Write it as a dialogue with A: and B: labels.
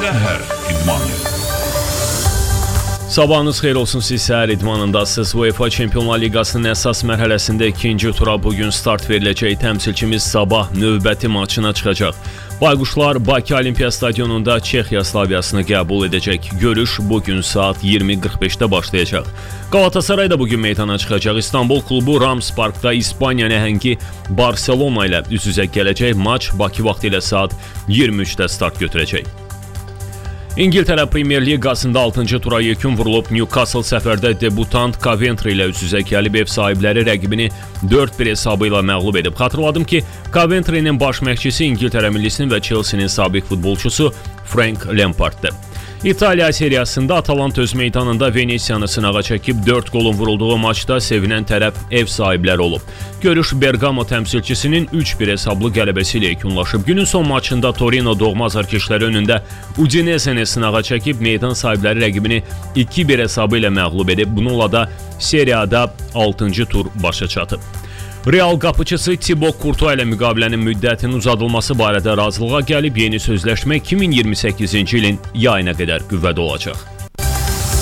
A: Səhər İdmanı.
B: Sabahınız xeyir olsun, siz səhər idmanındasınız. UEFA Çempionlar Liqasının əsas mərhələsində ikinci tura bugün start veriləcək. Təmsilçimiz sabah növbəti maçına çıxacaq. Bayquşlar Bakı Olimpiya Stadionunda Çexiya Slaviyasını qəbul edəcək. Görüş bugün saat 20:45-də başlayacaq. Galatasaray da bugün meydana çıxacaq. İstanbul klubu Rams Parkda İspaniya nəhəngi Barcelona ilə üz-üzə gələcək. Maç Bakı vaxtı ilə saat 23-də start götürəcək. İngiltərə Premier Liqasında 6-cı tura yekun vurulub. Newcastle səfərdə debutant Coventry ilə üz-üzə gəlib, ev sahibləri rəqibini 4-1 hesabı ilə məğlub edib. Xatırladım ki, Coventry'nin baş məşqçisi İngiltərə millisinin və Chelsea-nin sabiq futbolçusu Frank Lamparddır. İtaliya seriyasında Atalanta öz meydanında Venesiyanı sınağa çəkib 4 qolun vurulduğu maçda sevinən tərəf ev sahibləri olub. Görüş Bergamo təmsilçisinin 3-1 hesablı qələbəsi ilə yekunlaşıb. Günün son maçında Torino doğma azarkeşləri önündə Udinese-ni sınağa çəkib meydan sahibləri rəqibini 2-1 hesabı ilə məğlub edib. Bununla da seriyada 6-cı tur başa çatıb. Real qapıçısı Thibaut Courtois ilə müqavilənin müddətinin uzadılması barədə razılığa gəlib, yeni sözləşmə 2028-ci ilin yayına qədər qüvvədə olacaq.